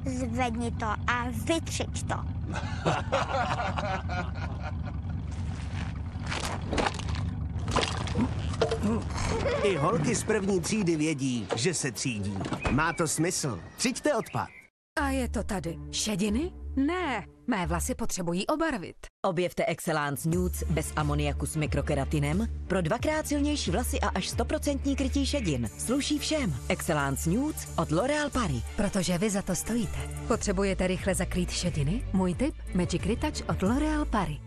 Zvedni to a vytřič to. I holky z první třídy vědí, že se třídí. Má to smysl. Třiďte odpad. A je to tady. Šediny? Ne, mé vlasy potřebují obarvit. Objevte Excellence Nudes bez amoniaku s mikrokeratinem pro 2x silnější vlasy a až 100% krytí šedin. Sluší všem. Excellence Nudes od L'Oréal Paris. Protože vy za to stojíte. Potřebujete rychle zakrýt šediny? Můj tip? Magic Retouch od L'Oréal Paris.